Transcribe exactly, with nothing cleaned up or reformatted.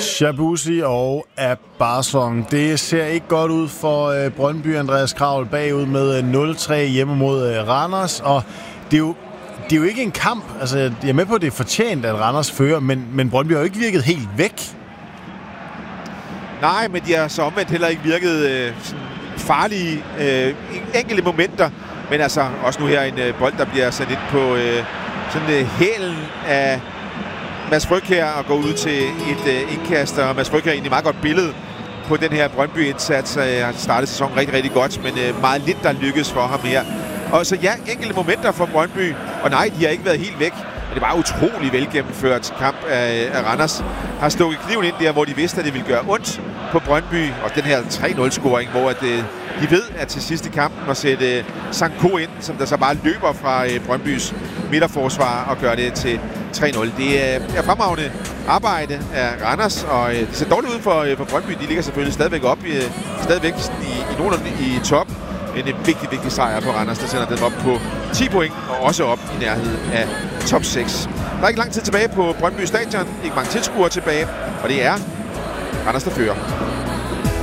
Shabuzi og Abarsong. Det ser ikke godt ud for øh, Brøndby. Andreas Kraul bagud med nul tre hjemme mod øh, Randers, og det er, jo, det er jo ikke en kamp. Altså, jeg er med på, at det er fortjent, at Randers fører, men, men Brøndby har jo ikke virket helt væk. Nej, men de har så omvendt heller ikke virket øh, farlige øh, enkelte momenter, men altså også nu her en øh, bold, der bliver sat ind på øh, sådan øh, hælen af Mads Frøkjær og går ud til et øh, indkast, og Mads Frøkjær er egentlig meget godt billede på den her Brøndby-indsats. Han øh, har startet sæsonen rigtig, rigtig godt, men øh, meget lidt, der lykkes for ham her. Og så ja, enkelte momenter for Brøndby, og nej, de har ikke været helt væk. Men det var utrolig velgennemført kamp af, af Randers. Har stukket kniven ind der, hvor de vidste, at det ville gøre ondt på Brøndby. Og den her tre nul-scoring, hvor at, øh, de ved, at til sidste kampen at sætte øh, Sanko ind, som der så bare løber fra øh, Brøndbys midterforsvar og gør det til tre nul. Det er, er fremragende arbejde af Randers, og øh, det ser dårligt ud for, øh, for Brøndby. De ligger selvfølgelig stadigvæk op, øh, stadigvæk i, i nogenlunde i top. En vigtig, vigtig sejr på Randers, der sender den op på ti point, og også op i nærheden af top seks. Der er ikke lang tid tilbage på Brøndby Stadion, ikke mange tilskuere tilbage, og det er Randers, der fører.